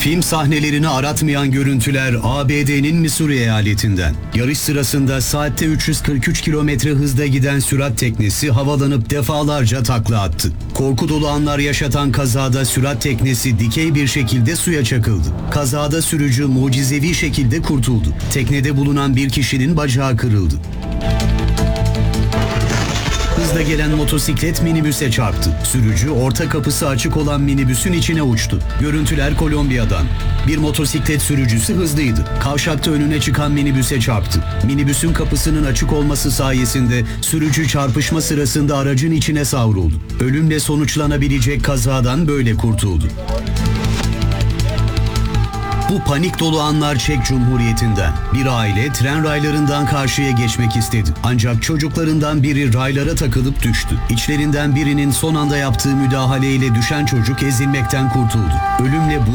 Film sahnelerini aratmayan görüntüler ABD'nin Missouri eyaletinden. Yarış sırasında saatte 343 kilometre hızda giden sürat teknesi havalanıp defalarca takla attı. Korku dolu anlar yaşatan kazada sürat teknesi dikey bir şekilde suya çakıldı. Kazada sürücü mucizevi şekilde kurtuldu. Teknede bulunan bir kişinin bacağı kırıldı. Hızla gelen motosiklet minibüse çarptı. Sürücü orta kapısı açık olan minibüsün içine uçtu. Görüntüler Kolombiya'dan. Bir motosiklet sürücüsü hızlıydı. Kavşakta önüne çıkan minibüse çarptı. Minibüsün kapısının açık olması sayesinde sürücü çarpışma sırasında aracın içine savruldu. Ölümle sonuçlanabilecek kazadan böyle kurtuldu. Bu panik dolu anlar Çek Cumhuriyeti'nden. Bir aile tren raylarından karşıya geçmek istedi. Ancak çocuklarından biri raylara takılıp düştü. İçlerinden birinin son anda yaptığı müdahaleyle düşen çocuk ezilmekten kurtuldu. Ölümle